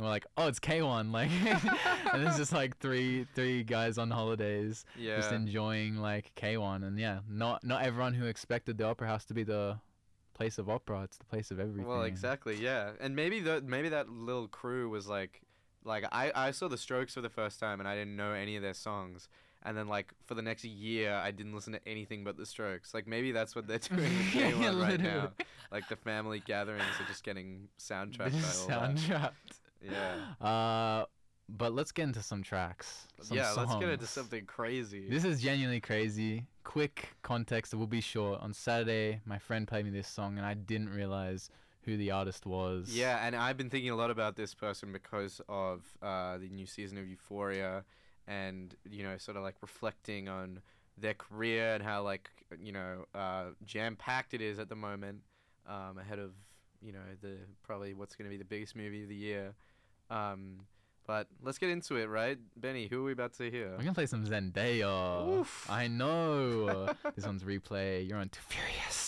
we're like, oh, it's K1, like, and it's just like three guys on holidays, just Yeah. enjoying like K1, and yeah, not everyone who expected the opera house to be the place of opera. It's the place of everything. Well, exactly, yeah. And maybe that little crew was like I saw the Strokes for the first time and I didn't know any of their songs. And then like for the next year I didn't listen to anything but the Strokes. Like maybe that's what they're doing with K1 right now. Literally. Like the family gatherings are just getting soundtracked by all Soundtracked. that. Yeah. But let's get into some tracks. Some Yeah, let's get into songs. something crazy. This is genuinely crazy. Quick context, it will be short. On Saturday, my friend played me this song, and I didn't realize who the artist was. Yeah, and I've been thinking a lot about this person because of the new season of Euphoria, and sort of like reflecting on their career and how like jam packed it is at the moment, ahead of the probably what's going to be the biggest movie of the year. But let's get into it, right, Benny? Who are we about to hear? We're gonna play some Zendaya. Oof. I know. This one's Replay. You're on Too Furious.